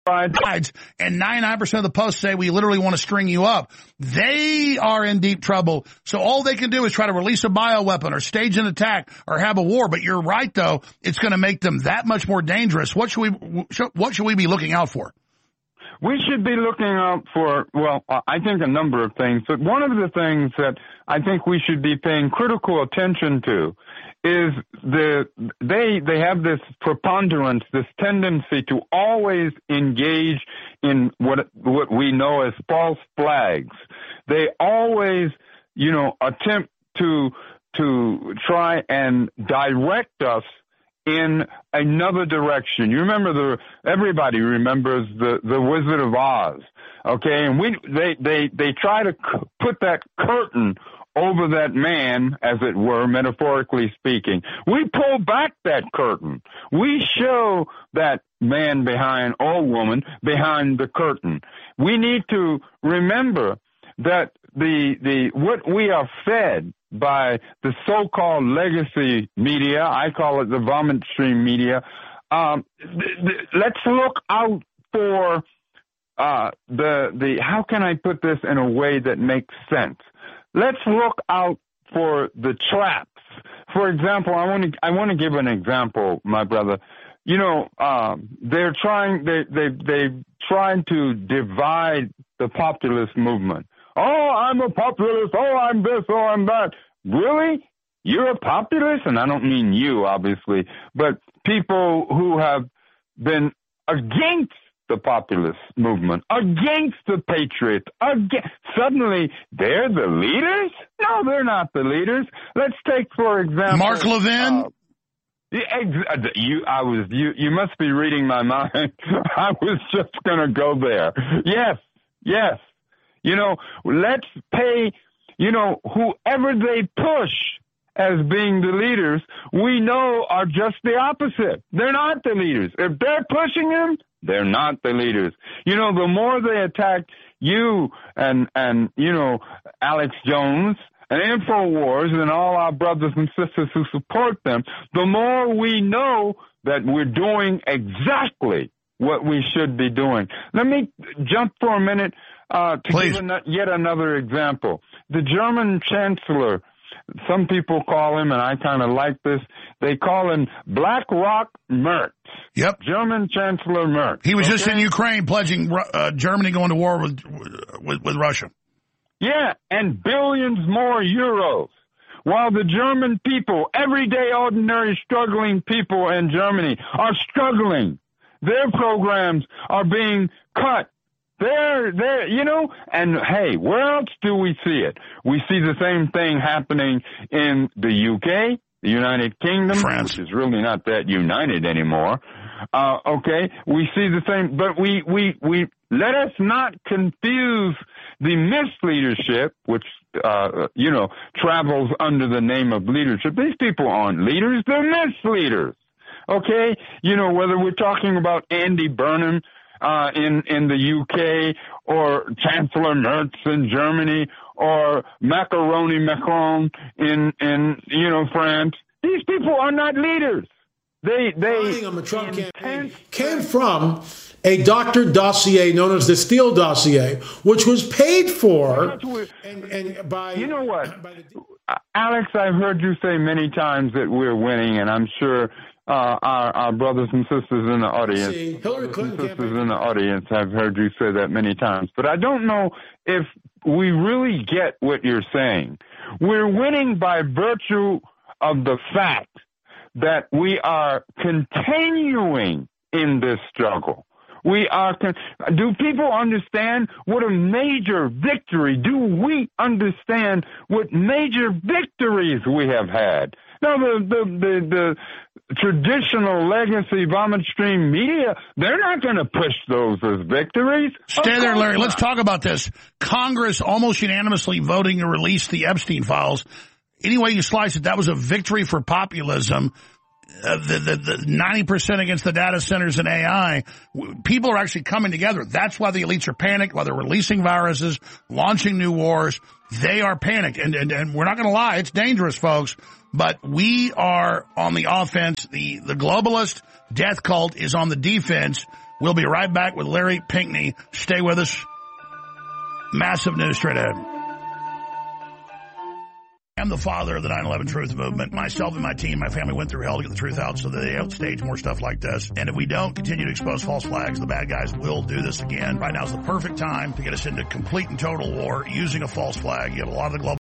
sides, and 99% of the posts say we literally want to string you up. They are in deep trouble. So all they can do is try to release a bioweapon or stage an attack or have a war. But you're right, though. It's going to make them that much more dangerous. What should we be looking out for? We should be looking out for, well, I think a number of things. But one of the things that I think we should be paying critical attention to is they have this preponderance, this tendency to always engage in what we know as false flags. They always, attempt to try and direct us in another direction. You remember everybody remembers the Wizard of Oz, okay? And they try to put that curtain over that man, as it were, metaphorically speaking. We pull back that curtain. We show that man behind, or woman behind the curtain. We need to remember that what we are fed by the so-called legacy media, I call it the vomit stream media. Let's look out for how can I put this in a way that makes sense? Let's look out for the traps. For example, I want to give an example, my brother. They're trying to divide the populist movement. Oh, I'm a populist. Oh, I'm this. Oh, I'm that. Really? You're a populist? And I don't mean you, obviously, but people who have been against the populist movement, against the patriots, suddenly they're the leaders? No, they're not the leaders. Let's take, for example, Mark Levin. You must be reading my mind. I was just going to go there. Yes. Let's pay, whoever they push as being the leaders, we know are just the opposite. They're not the leaders. If they're pushing them, they're not the leaders. The more they attack you and Alex Jones and InfoWars and all our brothers and sisters who support them, the more we know that we're doing exactly what we should be doing. Let me jump for a minute to Please. give yet another example. The German Chancellor, some people call him, and I kind of like this, they call him BlackRock Merz. Yep. German Chancellor Merz. He was just in Ukraine pledging Germany going to war with Russia. Yeah, and billions more euros. While the German people, everyday, ordinary, struggling people in Germany are struggling. Their programs are being cut. And hey, where else do we see it? We see the same thing happening in the UK, the United Kingdom, France, which is really not that united anymore. Okay, we see the same, but we let us not confuse the misleadership, which travels under the name of leadership. These people aren't leaders; they're misleaders. Okay, whether we're talking about Andy Burnham in the UK, or Chancellor Merz in Germany, or Macron in France. These people are not leaders. They on the Trump campaign came from a doctored dossier known as the Steele dossier, which was paid for and by. You know what, Alex? I've heard you say many times that we're winning, and I'm sure our brothers and sisters in the audience, have heard you say that many times. But I don't know if we really get what you're saying. We're winning by virtue of the fact that we are continuing in this struggle. Do people understand what a major victory? Do we understand what major victories we have had? Now, the traditional legacy vomit stream media, they're not going to push those as victories. Stay there, Larry. Let's talk about this. Congress almost unanimously voting to release the Epstein files. Any way you slice it, that was a victory for populism. The 90% against the data centers and AI, people are actually coming together. That's why the elites are panicked, why they're releasing viruses, launching new wars. They are panicked. And we're not going to lie, it's dangerous, folks. But we are on the offense. The globalist death cult is on the defense. We'll be right back with Larry Pinkney. Stay with us. Massive news straight ahead. I'm the father of the 9/11 Truth Movement. Myself and my team, my family went through hell to get the truth out so that they don't stage more stuff like this. And if we don't continue to expose false flags, the bad guys will do this again. Right now is the perfect time to get us into complete and total war using a false flag. You have a lot of the global